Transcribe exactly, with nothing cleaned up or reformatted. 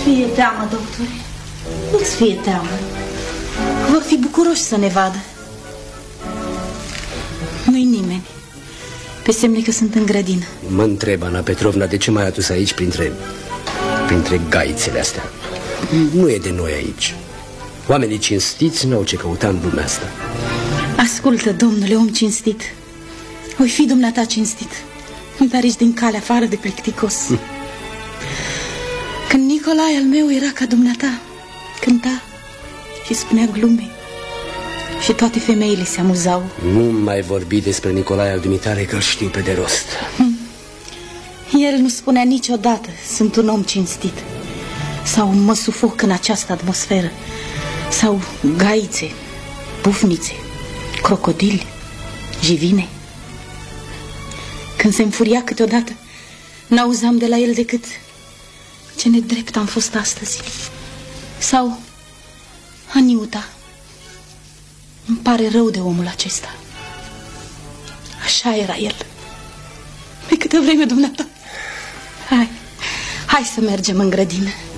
fie teamă, doctore. Nu-ți fie teamă. Vor fi bucuroși să ne vadă. Nu-i nimeni. Pe semne că sunt în grădină. Mă întreb, Ana Petrovna, de ce m-ai adus aici printre... printre gaițele astea? Nu e de noi aici. Oamenii cinstiți n-au ce căuta în lumea asta. Ascultă, domnule, om cinstit. Oi fi dumneata cinstit, dar ești din cale afară de plicticos. hm. Când Nicolae al meu era ca dumneata, cânta și spunea glume și toate femeile se amuzau. Nu mai vorbi despre Nicolae al dumitare, că îl știu pe de rost. hm. El nu spunea niciodată sunt un om cinstit, sau mă sufoc în această atmosferă, sau gaițe, bufnițe, crocodili, jivine. Când se înfuria câteodată, n-auzeam de la el decât ce nedrept am fost astăzi. Sau Aniuta, îmi pare rău de omul acesta. Așa era el. Pe câtă vreme, dumneata. Hai, hai să mergem în grădină.